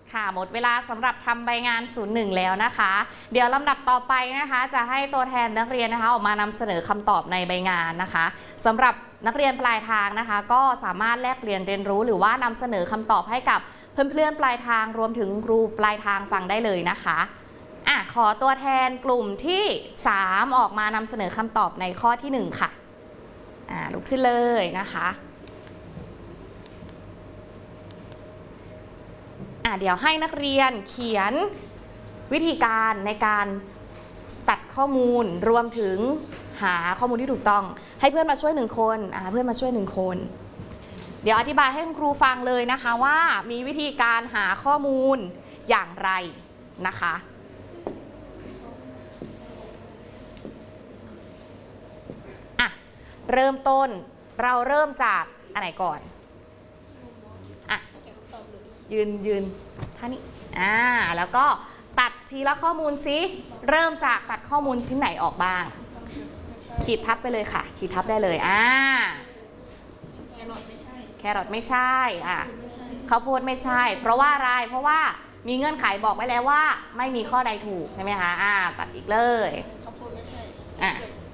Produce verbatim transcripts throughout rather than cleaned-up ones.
ค่ะหมดเวลาสำหรับทำใบงานศูนย์หนึ่งแล้วนะคะเดี๋ยวลำดับต่อไปนะคะจะให้ตัวแทนนักเรียนนะคะออกมานำเสนอคำตอบในใบงานนะคะสำหรับนักเรียนปลายทางนะคะก็สามารถแลกเปลี่ยนเรียนรู้หรือว่านำเสนอคำตอบให้กับเพื่อนๆปลายทางรวมถึงครูปลายทางฟังได้เลยนะคะอ่ะขอตัวแทนกลุ่มที่สามออกมานำเสนอคำตอบในข้อที่หนึ่งค่ะอ่าลุกขึ้นเลยนะคะอ่ะเดี๋ยวให้นักเรียนเขียนวิธีการในการตัดข้อมูลรวมถึงหาข้อมูลที่ถูกต้องให้เพื่อนมาช่วยหนึ่งคนอ่ะเพื่อนมาช่วยหนึ่งคนเดี๋ยวอธิบายให้คุณครูฟังเลยนะคะว่ามีวิธีการหาข้อมูลอย่างไรนะคะอ่ะเริ่มต้นเราเริ่มจากอันไหนก่อนอ่ะยืนยืนท่านี้อ่าแล้วก็ตัดทีละข้อมูลซิเริ่มจากตัดข้อมูลชิ้นไหนออกบ้างขีดทับไปเลยค่ะขีดทับได้เลยอ่าแครอทไม่ใช่แครอทไม่ใช่อ่ะข้าวโพดไม่ใช่เพราะว่าอะไรเพราะว่ามีเงื่อนไขบอกไว้แล้วว่าไม่มีข้อใดถูกใช่ไหมคะอ่าตัดอีกเลยข้าวโพดไม่ใช่อ่ะ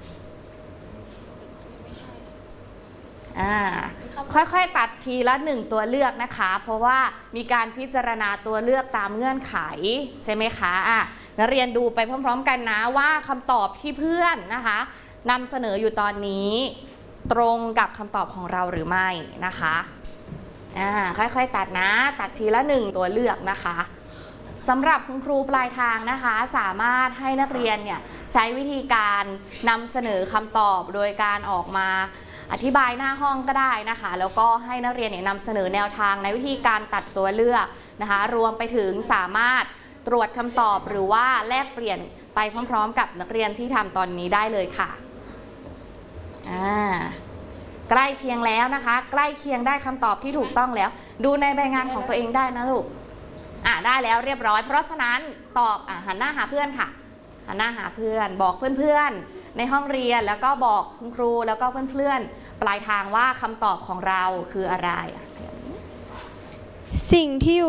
อ่าค่อยๆตัดทีละหนึ่งตัวเลือกนะคะเพราะว่ามีการพิจารณาตัวเลือกตามเงื่อนไขใช่ไหมคะอ่ะนักเรียนดูไปพร้อมๆกันนะว่าคำตอบที่เพื่อนนะคะนำเสนออยู่ตอนนี้ตรงกับคำตอบของเราหรือไม่นะคะอ่าค่อยๆตัดนะตัดทีละหนึ่งตัวเลือกนะคะสำหรับคุณครูปลายทางนะคะสามารถให้นักเรียนเนี่ยใช้วิธีการนำเสนอคำตอบโดยการออกมาอธิบายหน้าห้องก็ได้นะคะแล้วก็ให้นักเรียนเนี่ยนำเสนอแนวทางในวิธีการตัดตัวเลือกนะคะรวมไปถึงสามารถตรวจคำตอบหรือว่าแลกเปลี่ยนไปพร้อมๆกับนักเรียนที่ทำตอนนี้ได้เลยค่ะอ่าใกล้เคียงแล้วนะคะใกล้เคียงได้คำตอบที่ถูกต้องแล้วดูในใบงานของตัวเองได้นะลูกอ่าได้แล้วเรียบร้อยเพราะฉะนั้นตอบอ่าหันหน้าหาเพื่อนค่ะหันหน้าหาเพื่อนบอกเพื่อนๆในห้องเรียนแล้วก็บอกคุณครูแล้วก็เพื่อนๆปลายทางว่าคำตอบของเราคืออะไรสิ่งที่